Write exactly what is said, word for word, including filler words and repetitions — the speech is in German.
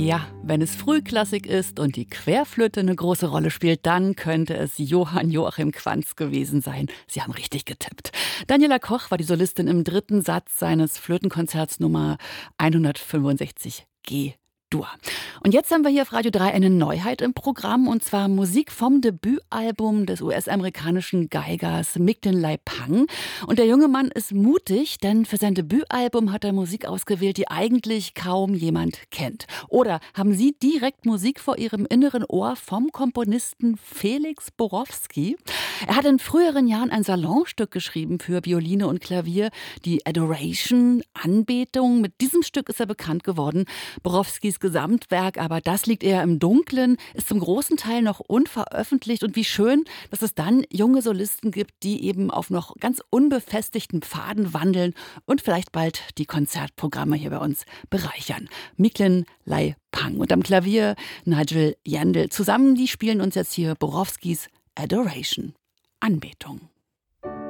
Ja, wenn es Frühklassik ist und die Querflöte eine große Rolle spielt, dann könnte es Johann Joachim Quanz gewesen sein. Sie haben richtig getippt. Daniela Koch war die Solistin im dritten Satz seines Flötenkonzerts Nummer hundertfünfundsechzig G. Dur. Und jetzt haben wir hier auf Radio drei eine Neuheit im Programm, und zwar Musik vom Debütalbum des U S-amerikanischen Geigers Micklin Lai Pang. Und der junge Mann ist mutig, denn für sein Debütalbum hat er Musik ausgewählt, die eigentlich kaum jemand kennt. Oder haben Sie direkt Musik vor Ihrem inneren Ohr vom Komponisten Felix Borowski? Er hat in früheren Jahren ein Salonstück geschrieben für Violine und Klavier, die Adoration, Anbetung. Mit diesem Stück ist er bekannt geworden. Borowskis Gesamtwerk, aber das liegt eher im Dunkeln, ist zum großen Teil noch unveröffentlicht. Und wie schön, dass es dann junge Solisten gibt, die eben auf noch ganz unbefestigten Pfaden wandeln und vielleicht bald die Konzertprogramme hier bei uns bereichern. Micklin Lai Pang und am Klavier Nigel Yandell. Zusammen, die spielen uns jetzt hier Borowskis Adoration, Anbetung.